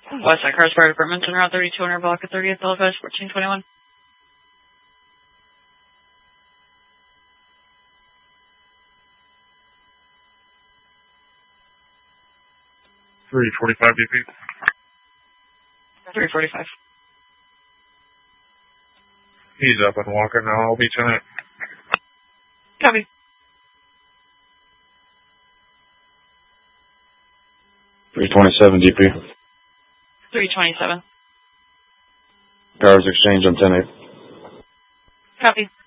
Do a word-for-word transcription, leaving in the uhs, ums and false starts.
Westside Cars Fire Department, on Route thirty-two hundred block of thirtieth, Belfast, fourteen twenty-one. three forty-five D P. three forty-five. He's up and walking now. I'll be tonight. Copy. three twenty-seven D P. three twenty-seven. Cars exchange on ten eight. Copy.